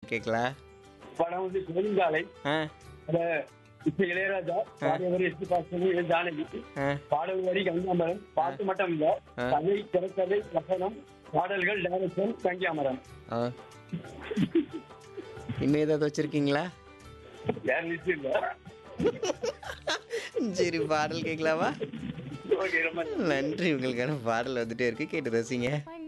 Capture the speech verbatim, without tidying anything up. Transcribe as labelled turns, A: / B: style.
A: கேட்கலாம்.
B: படம் வந்து கொடுங்காலை.
A: ஆ
B: அத இப்ப இளையராஜா பாடியவர் எஸ் பி பாஸ்கர் ஜானகி.
A: ஆ
B: பாடல் வரி கங்காமரன். பாட்டு மட்டும் இல்ல,
A: ஆ.
B: கதை, திரைக்கதை, வசனம், பாடல்கள், டைரக்ஷன் கங்காமரன்.
A: ஆ இன்னும் ஏதாவது வச்சிருக்கீங்களா?
B: வேற லிஸ்ட் இல்ல.
A: சரி, பாடல் கேட்கலாமா?
B: ஓகே, ரொம்ப
A: நன்றி. உங்களுக்கான பாடல் வந்துட்டே இருக்கு, கேட்டு ரசிங்க.